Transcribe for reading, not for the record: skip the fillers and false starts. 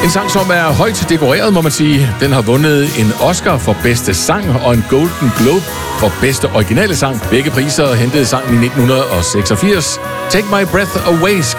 En sang, som er højt dekoreret, må man sige. Den har vundet en Oscar for bedste sang og en Golden Globe for bedste originale sang. Begge priser hentede sangen i 1986. Take My Breath Away